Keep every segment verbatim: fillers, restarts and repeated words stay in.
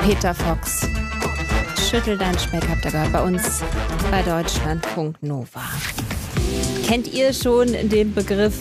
Peter Fox. Schüttel deinen Speck, habt ihr gehört, bei uns bei Deutschlandfunk Nova. Kennt ihr schon den Begriff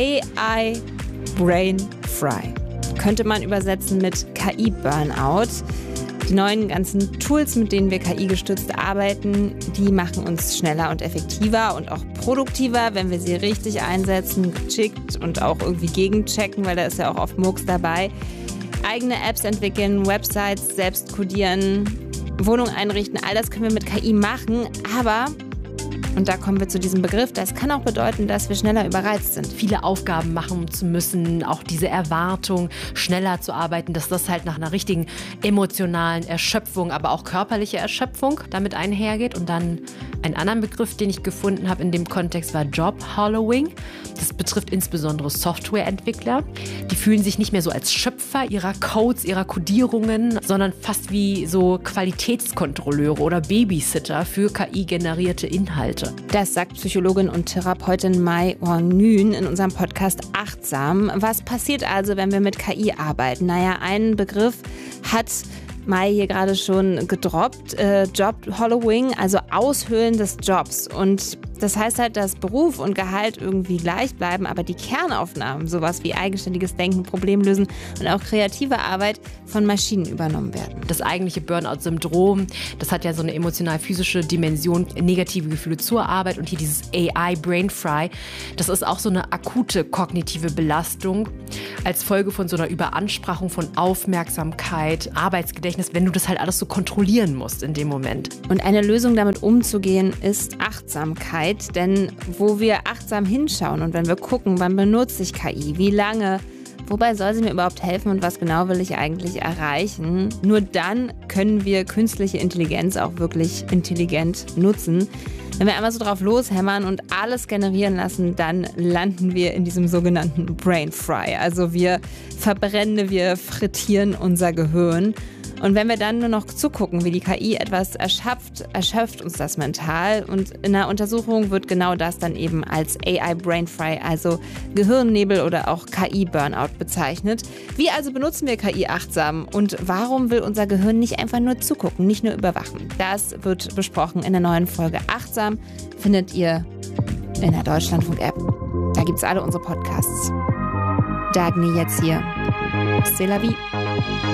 A I Brain Fry? Könnte man übersetzen mit K I-Burnout. Die neuen ganzen Tools, mit denen wir K I-gestützt arbeiten, die machen uns schneller und effektiver und auch produktiver, wenn wir sie richtig einsetzen, geschickt und auch irgendwie gegenchecken, weil da ist ja auch oft Murks dabei. Eigene Apps entwickeln, Websites selbst codieren, Wohnung einrichten, all das können wir mit K I machen, aber, und da kommen wir zu diesem Begriff, das kann auch bedeuten, dass wir schneller überreizt sind. Viele Aufgaben machen zu müssen, auch diese Erwartung, schneller zu arbeiten, dass das halt nach einer richtigen emotionalen Erschöpfung, aber auch körperliche Erschöpfung damit einhergeht. Und dann ein anderer Begriff, den ich gefunden habe in dem Kontext, war Job Hollowing. Das betrifft insbesondere Softwareentwickler. Die fühlen sich nicht mehr so als Schöpfer ihrer Codes, ihrer Codierungen, sondern fast wie so Qualitätskontrolleure oder Babysitter für K I-generierte Inhalte. Das sagt Psychologin und Therapeutin Mai Ornün in unserem Podcast Achtsam. Was passiert also, wenn wir mit K I arbeiten? Naja, einen Begriff hat Mai hier gerade schon gedroppt, äh, Job Hollowing, also Aushöhlen des Jobs. Und das heißt halt, dass Beruf und Gehalt irgendwie gleich bleiben, aber die Kernaufnahmen, sowas wie eigenständiges Denken, Problemlösen und auch kreative Arbeit von Maschinen übernommen werden. Das eigentliche Burnout-Syndrom, das hat ja so eine emotional-physische Dimension, negative Gefühle zur Arbeit und hier dieses A I Brain Fry, das ist auch so eine akute kognitive Belastung als Folge von so einer Überansprachung von Aufmerksamkeit, Arbeitsgedächtnis, wenn du das halt alles so kontrollieren musst in dem Moment. Und eine Lösung damit umzugehen ist Achtsamkeit. Denn wo wir achtsam hinschauen und wenn wir gucken, wann benutze ich K I, wie lange, wobei soll sie mir überhaupt helfen und was genau will ich eigentlich erreichen, nur dann können wir künstliche Intelligenz auch wirklich intelligent nutzen. Wenn wir einmal so drauf loshämmern und alles generieren lassen, dann landen wir in diesem sogenannten Brain Fry. Also wir verbrennen, wir frittieren unser Gehirn. Und wenn wir dann nur noch zugucken, wie die K I etwas erschöpft, erschöpft uns das mental. Und in der Untersuchung wird genau das dann eben als A I Brain Fry, also Gehirnnebel oder auch K I-Burnout bezeichnet. Wie also benutzen wir K I achtsam? Und warum will unser Gehirn nicht einfach nur zugucken, nicht nur überwachen? Das wird besprochen in der neuen Folge Achtsam. Findet ihr in der Deutschlandfunk-App. Da gibt es alle unsere Podcasts. Dagny jetzt hier. C'est la vie.